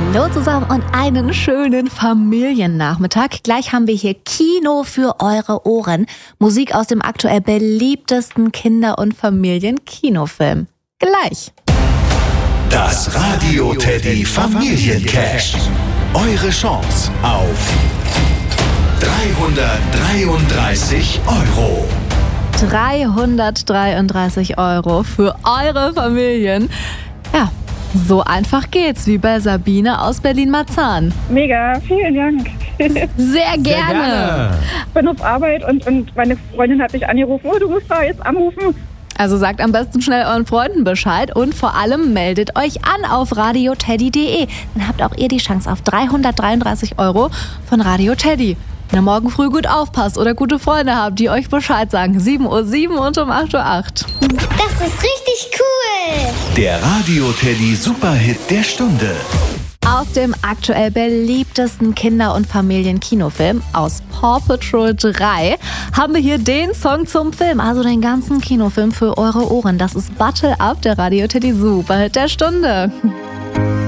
Hallo zusammen und einen schönen Familiennachmittag. Gleich haben wir hier Kino für eure Ohren. Musik aus dem aktuell beliebtesten Kinder- und Familienkinofilm. Gleich. Das Radio Teddy Familiencash. Eure Chance auf 333 €. 333 € für eure Familien. Ja, so einfach geht's, wie bei Sabine aus Berlin-Marzahn. Mega, vielen Dank. Sehr gerne. Ich bin auf Arbeit und meine Freundin hat mich angerufen, du musst da jetzt anrufen. Also sagt am besten schnell euren Freunden Bescheid und vor allem meldet euch an auf radioteddy.de. Dann habt auch ihr die Chance auf 333 € von Radio Teddy. Wenn ihr morgen früh gut aufpasst oder gute Freunde habt, die euch Bescheid sagen. 7:07 Uhr und um 8:08 Uhr. Das ist richtig cool. Der Radio Teddy Superhit der Stunde. Aus dem aktuell beliebtesten Kinder- und Familienkinofilm, aus Paw Patrol 3, haben wir hier den Song zum Film, also den ganzen Kinofilm für eure Ohren. Das ist Bottle Up, der Radio Teddy Superhit der Stunde.